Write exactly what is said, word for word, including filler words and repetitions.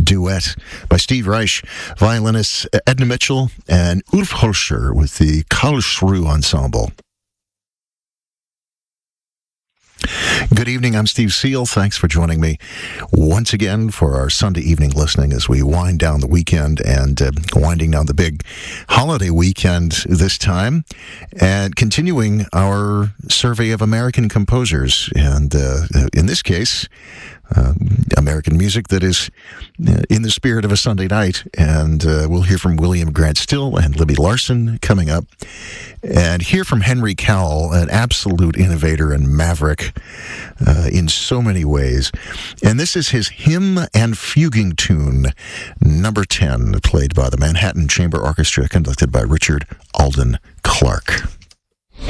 duet by Steve Reich, violinists Edna Mitchell and Ulf Holscher with the Karlsruhe Ensemble. Good evening, I'm Steve Seal. Thanks for joining me once again for our Sunday evening listening as we wind down the weekend and uh, winding down the big holiday weekend this time, and continuing our survey of American composers, and uh, in this case, Uh, American music that is uh, in the spirit of a Sunday night. And uh, we'll hear from William Grant Still and Libby Larsen coming up, and hear from Henry Cowell, an absolute innovator and maverick uh, in so many ways. And this is his Hymn and Fuguing Tune number ten, played by the Manhattan Chamber Orchestra, conducted by Richard Alden Clark.